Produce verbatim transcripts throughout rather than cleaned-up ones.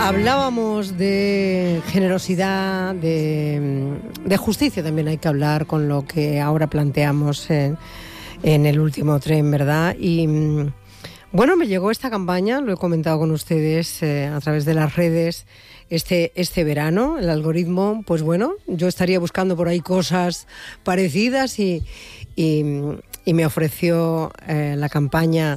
Hablábamos de generosidad, de, de justicia, también hay que hablar con lo que ahora planteamos en, en el último tren, ¿verdad? Y bueno, me llegó esta campaña, lo he comentado con ustedes eh, a través de las redes, este, este verano, el algoritmo, pues bueno, yo estaría buscando por ahí cosas parecidas y, y, y me ofreció eh, la campaña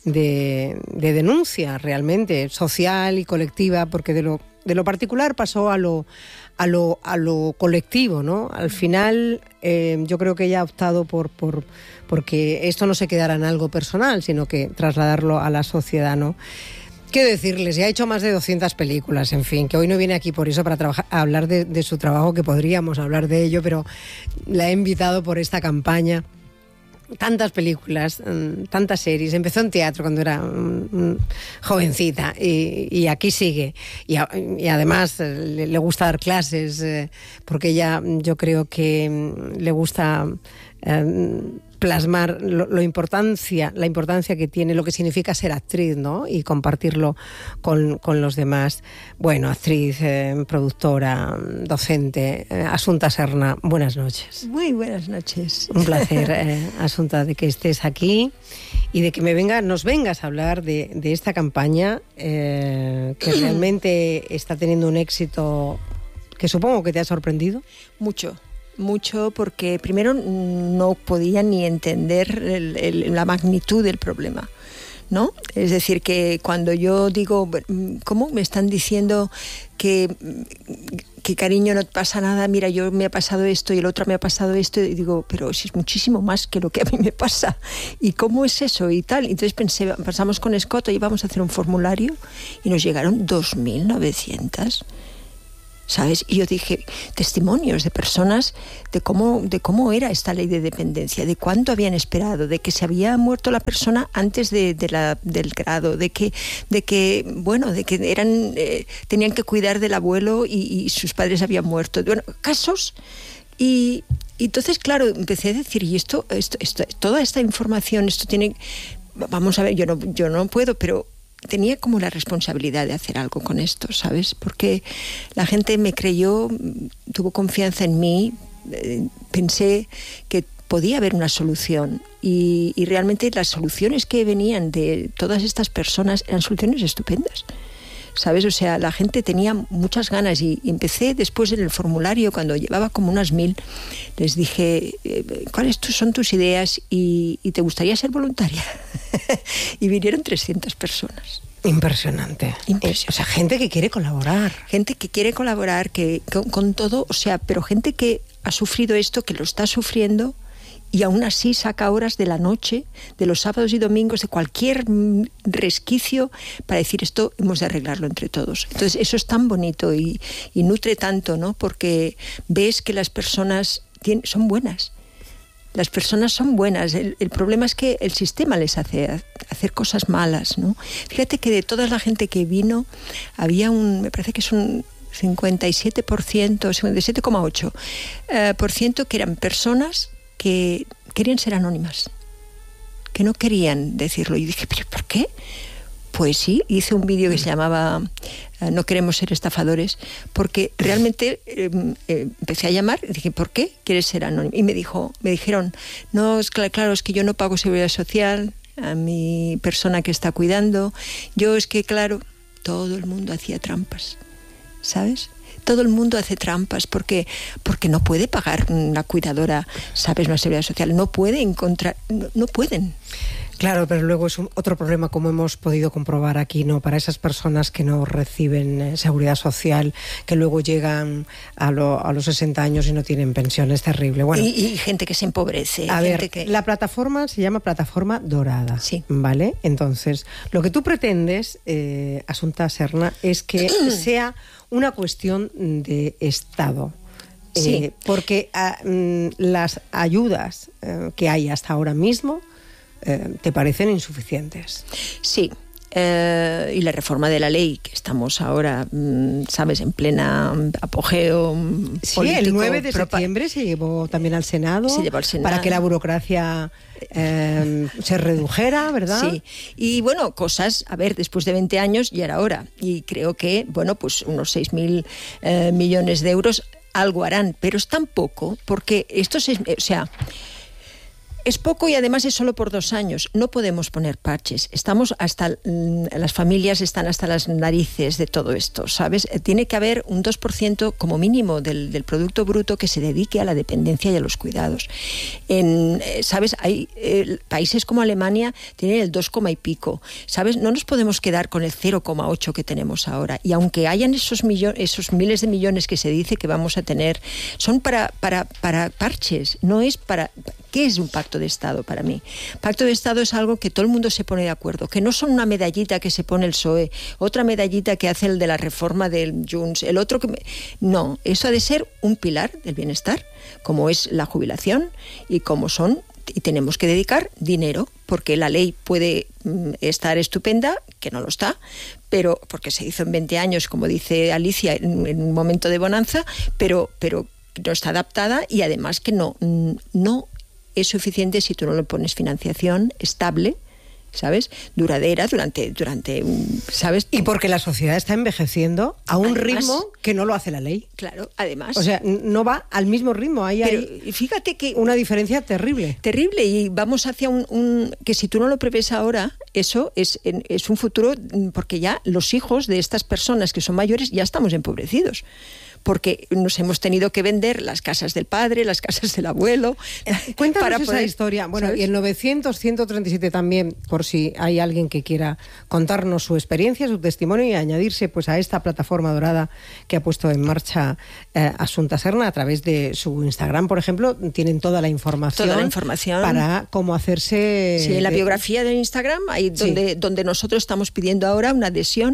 De, de denuncia realmente social y colectiva, porque de lo, de lo particular pasó a lo, a lo, a lo colectivo, ¿no? Al final eh, yo creo que ella ha optado por, por porque esto no se quedara en algo personal, sino que trasladarlo a la sociedad, ¿no? ¿Qué decirles? Ya ha hecho más de doscientas películas, en fin, que hoy no viene aquí por eso para trabajar, a hablar de, de su trabajo, que podríamos hablar de ello, pero la he invitado por esta campaña. Tantas películas, tantas series. Empezó en teatro cuando era um, jovencita y, y aquí sigue. Y, a, y además le, le gusta dar clases eh, porque ella, yo creo que le gusta eh, plasmar lo, lo importancia, la importancia que tiene, lo que significa ser actriz, ¿no? Y compartirlo con, con los demás. Bueno, actriz, eh, productora, docente, eh, Asunta Serna, buenas noches. Muy buenas noches. Un placer, eh, Asunta, de que estés aquí y de que me venga, nos vengas a hablar de, de esta campaña eh, que realmente está teniendo un éxito que supongo que te ha sorprendido. Mucho. Mucho, porque primero no podía ni entender el, el, la magnitud del problema, ¿no? Es decir, que cuando yo digo, ¿cómo me están diciendo que, que cariño, no pasa nada? Mira, yo me ha pasado esto y el otro me ha pasado esto, y digo, pero si es muchísimo más que lo que a mí me pasa, ¿y cómo es eso? Y tal. Entonces pensé, pasamos con Scott y íbamos a hacer un formulario y nos llegaron dos mil novecientas. ¿Sabes? Y yo dije, testimonios de personas de cómo, de cómo era esta ley de dependencia, de cuánto habían esperado, de que se había muerto la persona antes de, de la, del grado, de que, de que, bueno, de que eran, eh, tenían que cuidar del abuelo y, y sus padres habían muerto. Bueno, casos. Y, y entonces, claro, empecé a decir, y esto, esto, esto, toda esta información, esto tiene, vamos a ver, yo no, yo no puedo, pero tenía como la responsabilidad de hacer algo con esto, ¿sabes? Porque la gente me creyó, tuvo confianza en mí, eh, pensé que podía haber una solución y, y realmente las soluciones que venían de todas estas personas eran soluciones estupendas, ¿sabes? O sea, la gente tenía muchas ganas y, y empecé después en el formulario, cuando llevaba como unas mil, les dije, ¿cuáles son tus ideas y, y te gustaría ser voluntaria? Y vinieron trescientas personas. Impresionante. Impresionante. O sea, gente que quiere colaborar. Gente que quiere colaborar, que con, con todo, o sea, pero gente que ha sufrido esto, que lo está sufriendo, y aún así saca horas de la noche, de los sábados y domingos, de cualquier resquicio para decir esto hemos de arreglarlo entre todos. Entonces eso es tan bonito y, y nutre tanto, ¿no? Porque ves que las personas tienen, son buenas. Las personas son buenas. El, el problema es que el sistema les hace hacer cosas malas, ¿no? Fíjate que de toda la gente que vino había un, me parece que es un cincuenta y siete por ciento, cincuenta y siete coma ocho por ciento, eh, por ciento que eran personas que querían ser anónimas, que no querían decirlo. Y dije, ¿pero por qué? Pues sí, hice un vídeo que se llamaba eh, No queremos ser estafadores, porque realmente eh, eh, empecé a llamar y dije, ¿por qué quieres ser anónimo? Y me dijo, me dijeron, no, es claro, claro, es que yo no pago seguridad social a mi persona que está cuidando. Yo es que, claro, todo el mundo hacía trampas, ¿sabes? Todo el mundo hace trampas porque, porque no puede pagar una cuidadora, ¿sabes?, una seguridad social. No puede encontrar, no, no pueden. Claro, pero luego es un, otro problema, como hemos podido comprobar aquí, ¿no? Para esas personas que no reciben eh, seguridad social, que luego llegan a, lo, a los sesenta años y no tienen pensión, es terrible. Bueno, y, y gente que se empobrece. A gente ver, que... la plataforma se llama Plataforma Dorada, sí. ¿Vale? Entonces, lo que tú pretendes, eh, Asunta Serna, es que sea una cuestión de Estado. Sí. Eh, porque a, mm, las ayudas eh, que hay hasta ahora mismo Eh, ¿te parecen insuficientes? Sí, eh, y la reforma de la ley, que estamos ahora, mmm, sabes, en plena apogeo sí, político. El nueve de septiembre se llevó también al Senado, se llevó al Senado para que la burocracia eh, se redujera, ¿verdad? Sí, y bueno, cosas, a ver, después de veinte años ya era hora, y creo que, bueno, pues unos seis mil eh, millones de euros algo harán, pero es tan poco, porque esto es, o sea, es poco y además es solo por dos años. No podemos poner parches. Estamos hasta, las familias están hasta las narices de todo esto, ¿sabes? Tiene que haber un dos por ciento como mínimo del, del Producto Bruto que se dedique a la dependencia y a los cuidados. En, ¿sabes? Hay eh, países como Alemania tienen el dos, y pico, ¿sabes? No nos podemos quedar con el cero coma ocho que tenemos ahora. Y aunque hayan esos, millo- esos miles de millones que se dice que vamos a tener, son para, para, para parches, no es para... ¿Qué es un pacto de Estado para mí? Pacto de Estado es algo que todo el mundo se pone de acuerdo, que no son una medallita que se pone el P S O E, otra medallita que hace el de la reforma del Junts, el otro que... Me... No, eso ha de ser un pilar del bienestar, como es la jubilación y como son, y tenemos que dedicar dinero, porque la ley puede mm, estar estupenda, que no lo está, pero porque se hizo en veinte años, como dice Alicia, en, en un momento de bonanza, pero, pero no está adaptada y además que no, no es suficiente si tú no le pones financiación estable, ¿sabes? Duradera durante, durante ¿sabes? Y porque la sociedad está envejeciendo a un además, ritmo que no lo hace la ley. Claro, además. O sea, no va al mismo ritmo. Ahí pero hay fíjate que una diferencia terrible. Terrible, y vamos hacia un, un... que si tú no lo prevés ahora, eso es, es un futuro, porque ya los hijos de estas personas que son mayores ya estamos empobrecidos. Porque nos hemos tenido que vender las casas del padre, las casas del abuelo. Cuéntanos para esa poder, historia. Bueno, ¿sabes? Y el novecientos, ciento treinta y siete también, por si hay alguien que quiera contarnos su experiencia, su testimonio y añadirse pues a esta plataforma dorada que ha puesto en marcha eh, Asunta Serna a través de su Instagram, por ejemplo, tienen toda la información. Toda la información. Para cómo hacerse... Sí, en la de... biografía de Instagram, ahí donde, sí. donde nosotros estamos pidiendo ahora una adhesión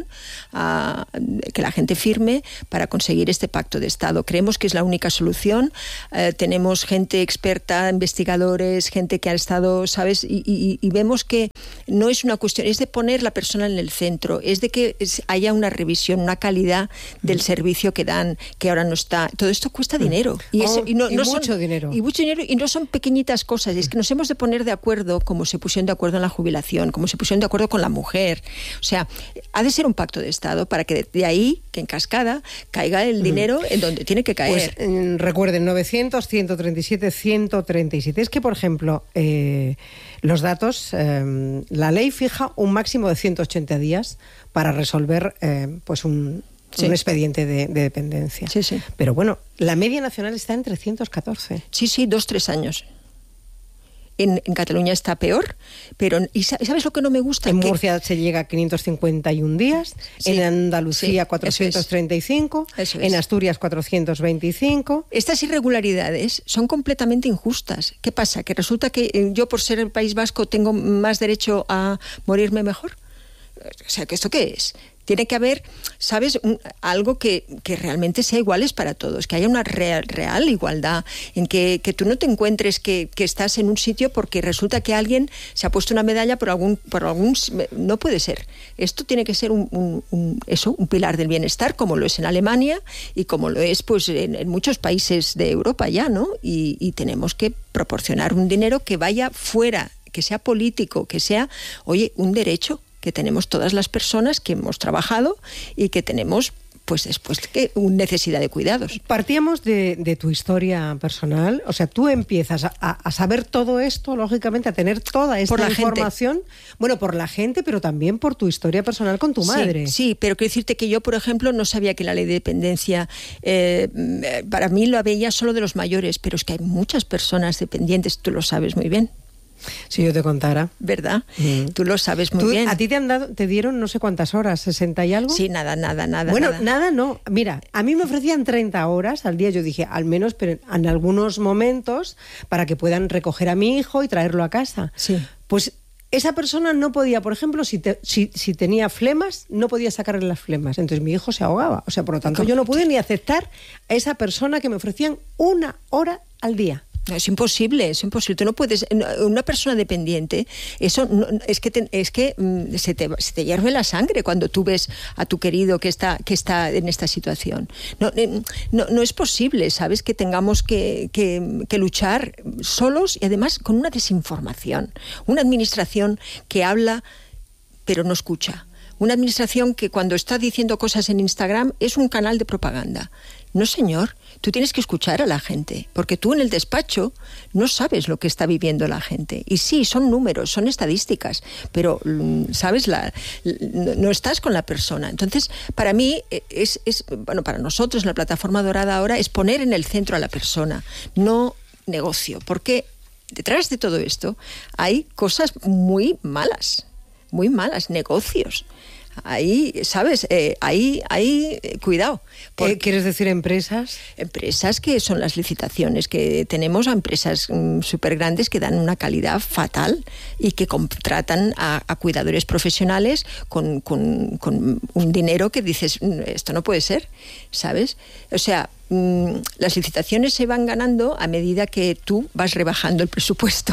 a que la gente firme para conseguir este pacto de Estado. Creemos que es la única solución. Eh, tenemos gente experta, investigadores, gente que ha estado, ¿sabes? Y, y, y vemos que no es una cuestión, es de poner la persona en el centro, es de que haya una revisión, una calidad del servicio que dan, que ahora no está. Todo esto cuesta dinero. Y, es, oh, y, no, y no mucho son, dinero. Y mucho dinero. Y no son pequeñitas cosas. Es que nos hemos de poner de acuerdo, como se pusieron de acuerdo en la jubilación, como se pusieron de acuerdo con la mujer. O sea, ha de ser un pacto de Estado para que de ahí, que en cascada, caiga el dinero mm. en donde tiene que caer. Pues eh, recuerden, novecientos, ciento treinta y siete, ciento treinta y siete. Es que, por ejemplo, eh, los datos, eh, la ley fija un máximo de ciento ochenta días para resolver eh, pues un, sí. un expediente de, de dependencia. Sí, sí. Pero bueno, la media nacional está en trescientos catorce. Sí, sí, dos, tres años. En, en Cataluña está peor, pero ¿y sabes lo que no me gusta? En que... Murcia se llega a quinientos cincuenta y un días, sí, en Andalucía sí, cuatrocientos treinta y cinco, eso es. En Asturias cuatrocientos veinticinco. Estas irregularidades son completamente injustas. ¿Qué pasa? ¿Que resulta que yo por ser el País Vasco tengo más derecho a morirme mejor? O sea, ¿que esto qué es? Tiene que haber, ¿sabes?, un, algo que, que realmente sea iguales para todos, que haya una real, real igualdad, en que, que tú no te encuentres que, que estás en un sitio porque resulta que alguien se ha puesto una medalla por algún... por algún no puede ser. Esto tiene que ser un, un, un, eso, un pilar del bienestar, como lo es en Alemania y como lo es pues en, en muchos países de Europa ya, ¿no? Y, y tenemos que proporcionar un dinero que vaya fuera, que sea político, que sea, oye, un derecho que tenemos todas las personas que hemos trabajado y que tenemos, pues después, que necesidad de cuidados. Partíamos de, de tu historia personal, o sea, tú empiezas a, a saber todo esto, lógicamente, a tener toda esta por la información, gente. Bueno, por la gente, pero también por tu historia personal con tu madre. Sí, sí, pero quiero decirte que yo, por ejemplo, no sabía que la ley de dependencia, eh, para mí lo veía solo de los mayores, pero es que hay muchas personas dependientes, tú lo sabes muy bien. Si yo te contara. ¿Verdad? Mm. Tú lo sabes muy ¿Tú, bien. ¿A ti te han dado, te dieron no sé cuántas horas, sesenta y algo? Sí, nada, nada, nada. Bueno, nada, nada no. Mira, a mí me ofrecían treinta horas al día. Yo dije, al menos, pero en algunos momentos, para que puedan recoger a mi hijo y traerlo a casa. Sí. Pues esa persona no podía, por ejemplo, si, te, si, si tenía flemas, no podía sacarle las flemas. Entonces mi hijo se ahogaba. O sea, por lo tanto, yo no pude ni aceptar a esa persona que me ofrecían una hora al día. No, es imposible, es imposible. Tú no puedes, una persona dependiente, eso no, es que te, es que mm, se, te, se te hierve la sangre cuando tú ves a tu querido que está que está en esta situación. No, no, no es posible, ¿sabes? Que tengamos que, que, que luchar solos y además con una desinformación, una administración que habla pero no escucha. Una administración que cuando está diciendo cosas en Instagram es un canal de propaganda. No, señor, tú tienes que escuchar a la gente, porque tú en el despacho no sabes lo que está viviendo la gente. Y sí, son números, son estadísticas, pero, ¿sabes? La, no estás con la persona. Entonces, para mí, es, es bueno, para nosotros en la Plataforma Dorada ahora es poner en el centro a la persona, no negocio, porque detrás de todo esto hay cosas muy malas, muy malas, negocios. Ahí, ¿sabes? Eh, ahí, ahí, eh, cuidado. Porque, ¿quieres decir empresas? Empresas que son las licitaciones que tenemos, a empresas mm, súper grandes que dan una calidad fatal y que contratan a, a cuidadores profesionales con, con, con un dinero que dices, esto no puede ser, ¿sabes? O sea, mm, las licitaciones se van ganando a medida que tú vas rebajando el presupuesto.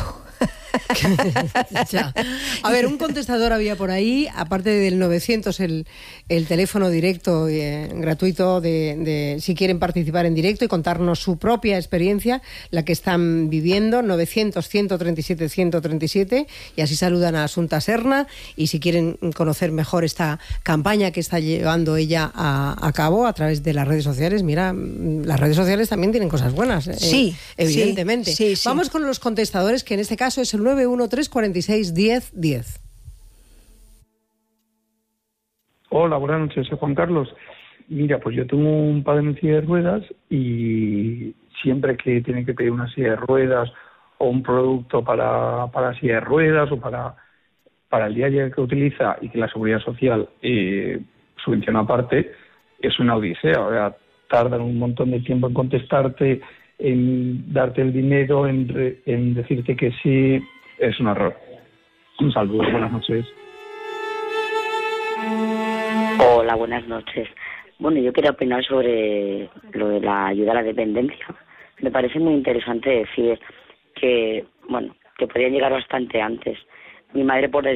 Ya. A ver, un contestador había por ahí, aparte del novecientos, el, el teléfono directo eh, gratuito de, de si quieren participar en directo y contarnos su propia experiencia, la que están viviendo, novecientos, ciento treinta y siete, ciento treinta y siete, y así saludan a Asunta Serna, y si quieren conocer mejor esta campaña que está llevando ella a, a cabo a través de las redes sociales, mira, las redes sociales también tienen cosas buenas, eh, sí, evidentemente. Sí, sí, Vamos sí. con los contestadores, que en este caso es el nueve uno tres, cuarenta y seis, diez, diez. Hola, buenas noches, soy Juan Carlos. Mira, pues yo tengo un padre en silla de ruedas y siempre que tiene que pedir una silla de ruedas o un producto para, para silla de ruedas o para, para el día a día que utiliza y que la Seguridad Social eh, subvenciona aparte, es una odisea. O sea, tardan un montón de tiempo en contestarte, en darte el dinero, en, re, en decirte que sí. Es un error. Un saludo, buenas noches. Hola, buenas noches. Bueno, yo quería opinar sobre lo de la ayuda a la dependencia. Me parece muy interesante decir que, bueno, que podría llegar bastante antes. Mi madre, por